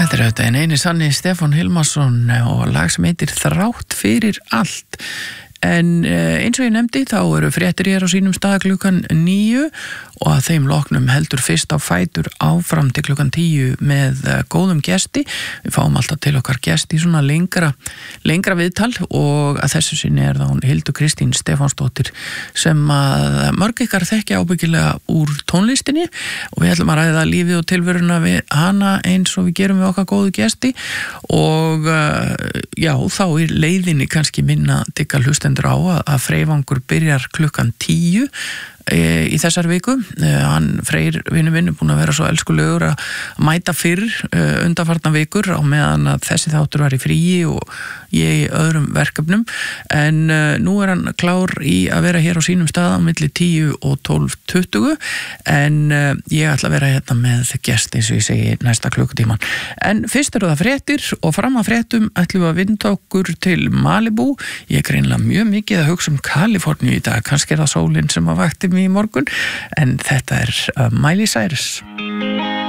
Þetta auðvitað eini sanni Stefán Hilmarsson og lag sem heitir Þrátt fyrir allt. En eins og ég nefndi þá eru fréttir hér á sínum stað klukkan 9 og að þeim loknum heldur fyrst á fætur áfram til klukkan 10 með góðum gesti. Við fáum alltaf til okkar gesti í svona lengra viðtal og að þessu sinni það hún Hildur Kristín Stefánsdóttir sem að mörg ykkar þekkja ábyggilega úr tónlistinni og við ætlum að ræða lífið og tilveruna við hana eins og við gerum við okkar góðu gesti og já, þá leiðinni kannski minna digga hlustendur á að Freyvangur byrjar klukkan 10 í þessar viku. Hann Freyr vinur minn búin að vera svo elskulegur að mæta fyrr undanfarna vikur á meðan að þessi þáttur var í fríi og ég í öðrum verkefnum en nú hann klár í að vera hér á sínum stað á milli 10 og 12:20 en ég ætla að vera hérna með gest eins og ég segi næsta klukkutíman. En fyrst eru það fréttir og fram að fréttum ætlum við að vinda okkur til Malibu. Ég greinilega mjög mikið að hugsa Kaliforníu í dag, kannski það sólin sem að vakti mig í morgun en þetta Miley Cyrus.